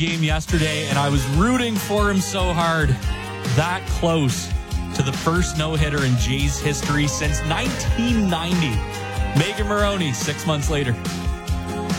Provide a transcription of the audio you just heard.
game yesterday, and I was rooting for him so hard. That close to the first no-hitter in Jays history since 1990. Megan Maroney, 6 months later.